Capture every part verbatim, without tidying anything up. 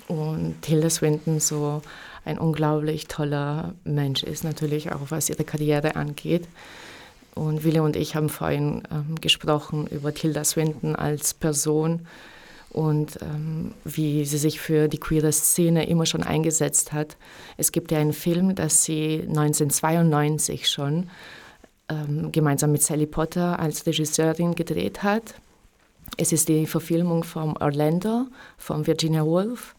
Und Tilda Swinton so ein unglaublich toller Mensch ist, natürlich auch was ihre Karriere angeht. Und Wille und ich haben vorhin ähm, gesprochen über Tilda Swinton als Person und ähm, wie sie sich für die queere Szene immer schon eingesetzt hat. Es gibt ja einen Film, das sie neunzehnhundertzweiundneunzig schon ähm, gemeinsam mit Sally Potter als Regisseurin gedreht hat. Es ist die Verfilmung von Orlando von Virginia Woolf.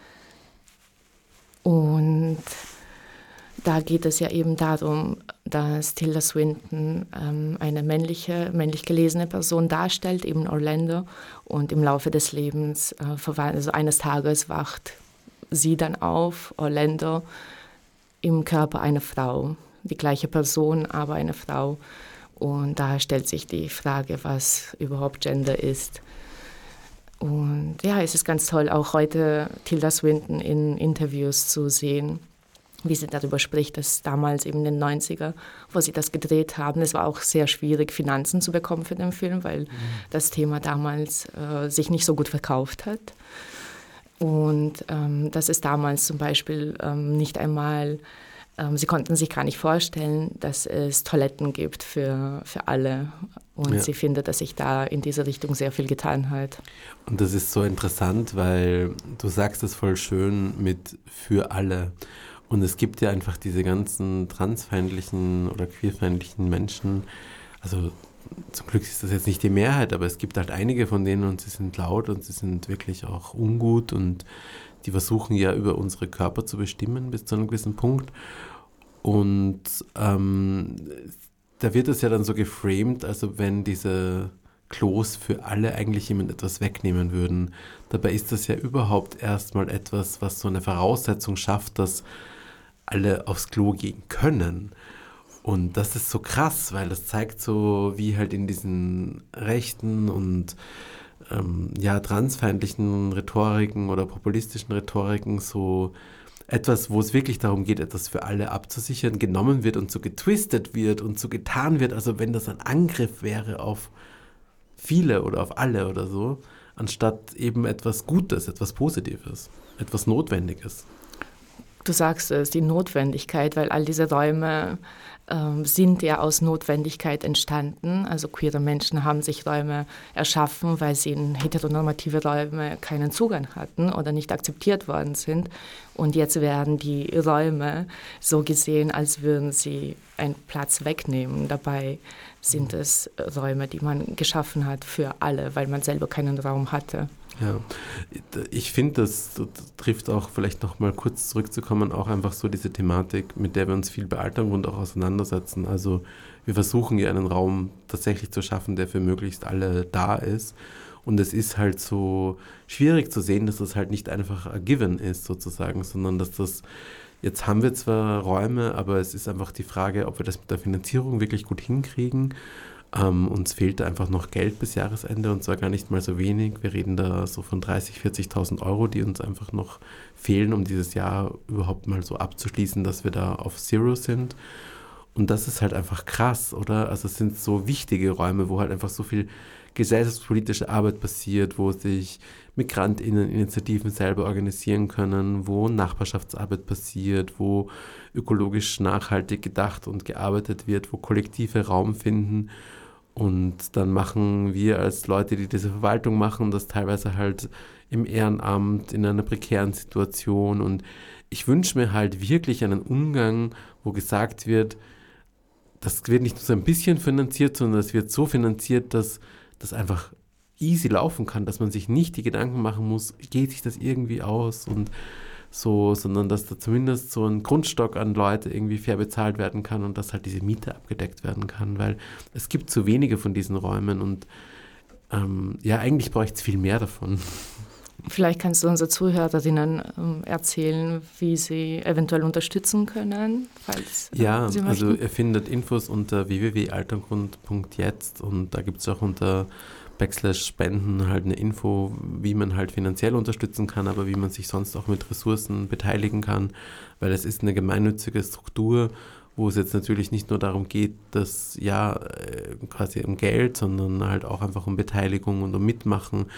Und da geht es ja eben darum, dass Tilda Swinton ähm, eine männliche, männlich gelesene Person darstellt, eben Orlando. Und im Laufe des Lebens, äh, also eines Tages wacht sie dann auf, Orlando, im Körper einer Frau. Die gleiche Person, aber eine Frau. Und da stellt sich die Frage, was überhaupt Gender ist. Und ja, es ist ganz toll, auch heute Tilda Swinton in Interviews zu sehen, wie sie darüber spricht, dass damals eben in den neunziger, wo sie das gedreht haben, es war auch sehr schwierig, Finanzen zu bekommen für den Film, weil mhm. das Thema damals äh, sich nicht so gut verkauft hat. Und ähm, dass es damals zum Beispiel ähm, nicht einmal, ähm, sie konnten sich gar nicht vorstellen, dass es Toiletten gibt für, für alle. Und ja. sie findet, dass sich da in diese Richtung sehr viel getan hat. Und das ist so interessant, weil du sagst es voll schön mit für alle. Und es gibt ja einfach diese ganzen transfeindlichen oder queerfeindlichen Menschen, also zum Glück ist das jetzt nicht die Mehrheit, aber es gibt halt einige von denen und sie sind laut und sie sind wirklich auch ungut und die versuchen ja über unsere Körper zu bestimmen bis zu einem gewissen Punkt. Und ähm, da wird es ja dann so geframed, also wenn diese Klos für alle eigentlich jemand etwas wegnehmen würden. Dabei ist das ja überhaupt erstmal etwas, was so eine Voraussetzung schafft, dass alle aufs Klo gehen können. Und das ist so krass, weil das zeigt so, wie halt in diesen rechten und ähm, ja, transfeindlichen Rhetoriken oder populistischen Rhetoriken so etwas, wo es wirklich darum geht, etwas für alle abzusichern, genommen wird und so getwistet wird und so getan wird, also wenn das ein Angriff wäre auf viele oder auf alle oder so, anstatt eben etwas Gutes, etwas Positives, etwas Notwendiges. Du sagst es, die Notwendigkeit, weil all diese Räume ähm, sind ja aus Notwendigkeit entstanden. Also queere Menschen haben sich Räume erschaffen, weil sie in heteronormative Räume keinen Zugang hatten oder nicht akzeptiert worden sind. Und jetzt werden die Räume so gesehen, als würden sie einen Platz wegnehmen. Dabei sind es Räume, die man geschaffen hat für alle, weil man selber keinen Raum hatte. Ja, ich finde, das, das trifft auch, vielleicht noch mal kurz zurückzukommen, auch einfach so diese Thematik, mit der wir uns viel bei Altergrund auch auseinandersetzen. Also wir versuchen ja einen Raum tatsächlich zu schaffen, der für möglichst alle da ist. Und es ist halt so schwierig zu sehen, dass das halt nicht einfach a given ist sozusagen, sondern dass das, jetzt haben wir zwar Räume, aber es ist einfach die Frage, ob wir das mit der Finanzierung wirklich gut hinkriegen. Ähm, uns fehlt einfach noch Geld bis Jahresende und zwar gar nicht mal so wenig. Wir reden da so von dreißigtausend, vierzigtausend Euro, die uns einfach noch fehlen, um dieses Jahr überhaupt mal so abzuschließen, dass wir da auf Zero sind. Und das ist halt einfach krass, oder? Also es sind so wichtige Räume, wo halt einfach so viel gesellschaftspolitische Arbeit passiert, wo sich MigrantInnen-Initiativen selber organisieren können, wo Nachbarschaftsarbeit passiert, wo ökologisch nachhaltig gedacht und gearbeitet wird, wo Kollektive Raum finden. Und dann machen wir als Leute, die diese Verwaltung machen, das teilweise halt im Ehrenamt, in einer prekären Situation. Und ich wünsche mir halt wirklich einen Umgang, wo gesagt wird, das wird nicht nur so ein bisschen finanziert, sondern es wird so finanziert, dass das einfach easy laufen kann, dass man sich nicht die Gedanken machen muss, geht sich das irgendwie aus und so, sondern dass da zumindest so ein Grundstock an Leute irgendwie fair bezahlt werden kann und dass halt diese Miete abgedeckt werden kann, weil es gibt zu wenige von diesen Räumen und ähm, ja, eigentlich bräuchte es viel mehr davon. Vielleicht kannst du unsere Zuhörerinnen ähm, erzählen, wie sie eventuell unterstützen können, falls äh, ja, sie möchten. Also ihr findet Infos unter w w w punkt altergrund punkt jetzt und da gibt es auch unter Backslash Spenden halt eine Info, wie man halt finanziell unterstützen kann, aber wie man sich sonst auch mit Ressourcen beteiligen kann, weil es ist eine gemeinnützige Struktur, wo es jetzt natürlich nicht nur darum geht, dass ja quasi um Geld, sondern halt auch einfach um Beteiligung und um Mitmachen.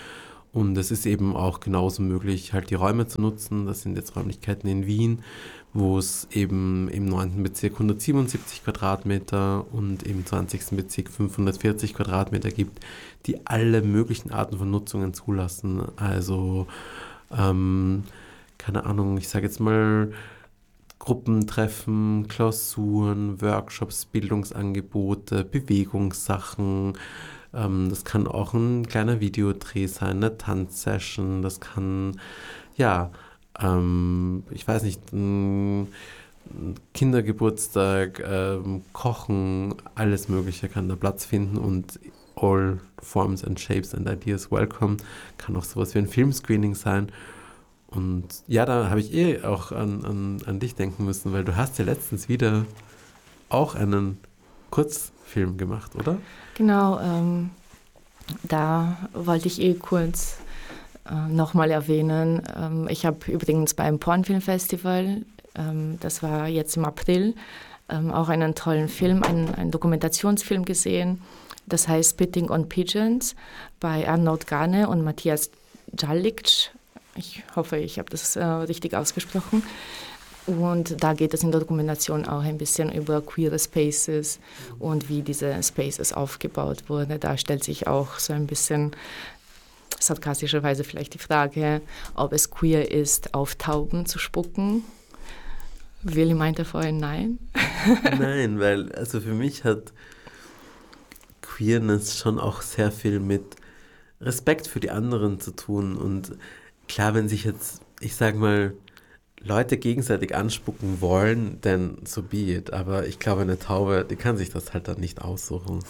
Und es ist eben auch genauso möglich, halt die Räume zu nutzen. Das sind jetzt Räumlichkeiten in Wien, wo es eben im neunten Bezirk hundertsiebenundsiebzig Quadratmeter und im zwanzigsten Bezirk fünfhundertvierzig Quadratmeter gibt, die alle möglichen Arten von Nutzungen zulassen. Also, ähm, keine Ahnung, ich sage jetzt mal Gruppentreffen, Klausuren, Workshops, Bildungsangebote, Bewegungssachen. Ähm, das kann auch ein kleiner Videodreh sein, eine Tanzsession. Das kann, ja, ähm, ich weiß nicht, ein Kindergeburtstag, ähm, Kochen, alles Mögliche kann da Platz finden und all forms and shapes and ideas welcome. Kann auch sowas wie ein Filmscreening sein. Und ja, da habe ich eh auch an, an, an dich denken müssen, weil du hast ja letztens wieder auch einen Kurzfilm gemacht, oder? Genau, ähm, da wollte ich eh kurz äh, nochmal erwähnen. Ähm, ich habe übrigens beim Pornfilmfestival, ähm, das war jetzt im April, ähm, auch einen tollen Film, einen, einen Dokumentationsfilm gesehen. Das heißt Spitting on Pigeons bei Arnold Gane und Matthias Jallic. Ich hoffe, ich habe das äh, richtig ausgesprochen. Und da geht es in der Dokumentation auch ein bisschen über queere Spaces und wie diese Spaces aufgebaut wurden. Da stellt sich auch so ein bisschen sarkastischerweise vielleicht die Frage, ob es queer ist, auf Tauben zu spucken. Willi meinte vorhin nein. Nein, weil also für mich hat Queerness schon auch sehr viel mit Respekt für die anderen zu tun. Und klar, wenn sich jetzt, ich sag mal, Leute gegenseitig anspucken wollen, dann so be it. Aber ich glaube, eine Taube, die kann sich das halt dann nicht aussuchen.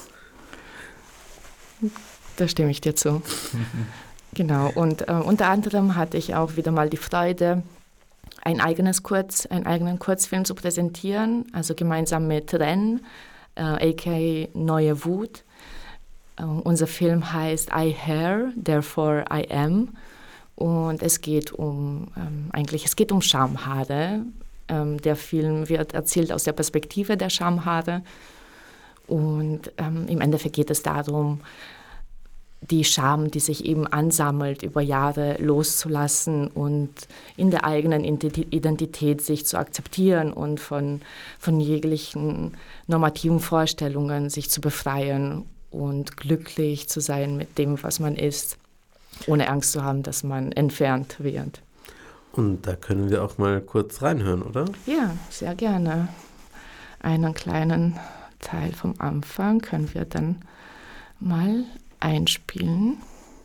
Da stimme ich dir zu. Genau, und äh, unter anderem hatte ich auch wieder mal die Freude, ein eigenes Kurz, einen eigenen Kurzfilm zu präsentieren, also gemeinsam mit Ren, äh, aka Neue Wut. Uh, unser Film heißt I Hair, Therefore I Am. Und es geht um, ähm, eigentlich, es geht um Schamhaare. Ähm, der Film wird erzählt aus der Perspektive der Schamhaare. Und ähm, im Endeffekt geht es darum, die Scham, die sich eben ansammelt, über Jahre loszulassen und in der eigenen Identität sich zu akzeptieren und von, von jeglichen normativen Vorstellungen sich zu befreien und glücklich zu sein mit dem, was man ist, ohne Angst zu haben, dass man entfernt wird. Und da können wir auch mal kurz reinhören, oder? Ja, sehr gerne. Einen kleinen Teil vom Anfang können wir dann mal einspielen.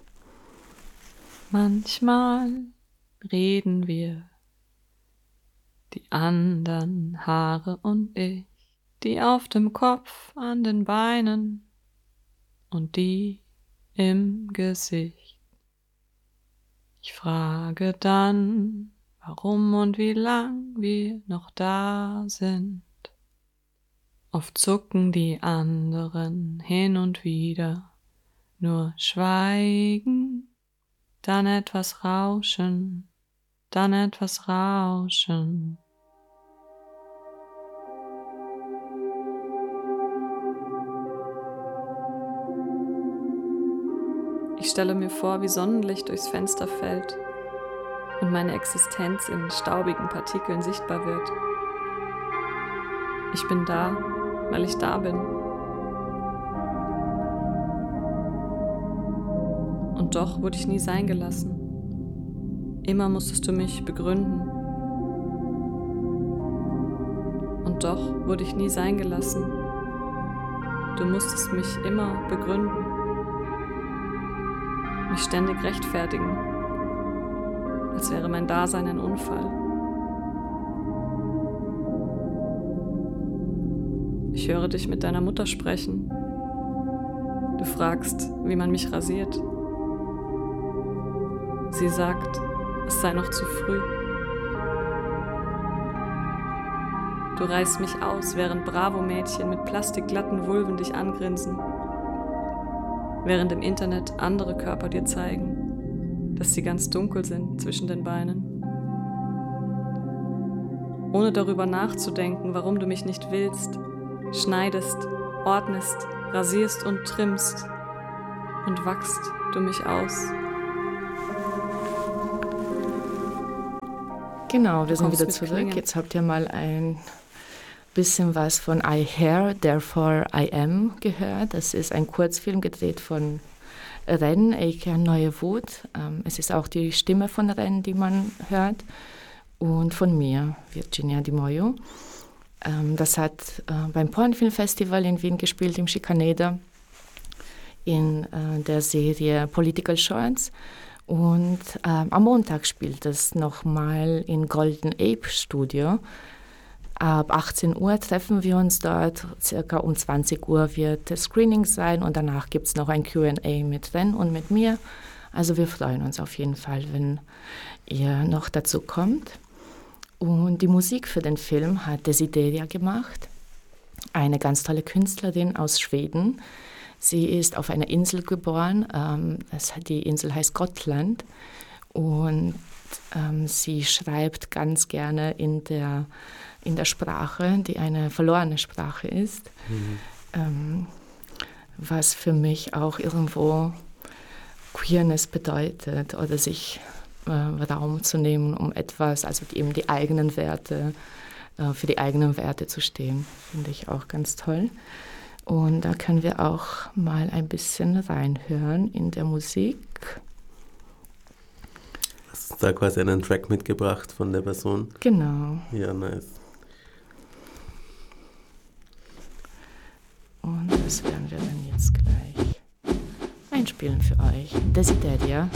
Manchmal reden wir, die anderen Haare und ich, die auf dem Kopf, an den Beinen und die im Gesicht. Ich frage dann, warum und wie lang wir noch da sind. Oft zucken die anderen hin und wieder, nur schweigen, dann etwas rauschen, dann etwas rauschen. Ich stelle mir vor, wie Sonnenlicht durchs Fenster fällt und meine Existenz in staubigen Partikeln sichtbar wird. Ich bin da, weil ich da bin. Und doch wurde ich nie sein gelassen. Immer musstest du mich begründen. Und doch wurde ich nie sein gelassen. Du musstest mich immer begründen. Mich ständig rechtfertigen, als wäre mein Dasein ein Unfall. Ich höre dich mit deiner Mutter sprechen. Du fragst, wie man mich rasiert. Sie sagt, es sei noch zu früh. Du reißt mich aus, während Bravo-Mädchen mit plastikglatten Vulven dich angrinsen. Während im Internet andere Körper dir zeigen, dass sie ganz dunkel sind zwischen den Beinen. Ohne darüber nachzudenken, warum du mich nicht willst, schneidest, ordnest, rasierst und trimmst und wachst du mich aus, Genau, wir sind Kommst wieder mit zurück. Klingen. Jetzt habt ihr mal ein bisschen was von I Hear, Therefore I Am gehört. Das ist ein Kurzfilm gedreht von Ren, aka Neue Wut. Ähm, es ist auch die Stimme von Ren, die man hört. Und von mir, Virginia Di Moio. Ähm, das hat äh, beim Pornfilmfestival in Wien gespielt, im Schikaneder, in äh, der Serie Political Shorts. Und ähm, am Montag spielt es nochmal in Golden Ape Studio. Ab achtzehn Uhr treffen wir uns dort, circa um zwanzig Uhr wird das Screening sein und danach gibt es noch ein Q and A mit Ren und mit mir. Also wir freuen uns auf jeden Fall, wenn ihr noch dazu kommt. Und die Musik für den Film hat Desideria gemacht, eine ganz tolle Künstlerin aus Schweden. Sie ist auf einer Insel geboren, ähm, das, die Insel heißt Gotland und ähm, sie schreibt ganz gerne in der, in der Sprache, die eine verlorene Sprache ist, mhm. ähm, was für mich auch irgendwo Queerness bedeutet oder sich äh, Raum zu nehmen, um etwas, also eben die eigenen Werte, äh, für die eigenen Werte zu stehen, finde ich auch ganz toll. Und da können wir auch mal ein bisschen reinhören in der Musik. Hast du da quasi einen Track mitgebracht von der Person? Genau. Ja, nice. Und das werden wir dann jetzt gleich einspielen für euch. Desideria.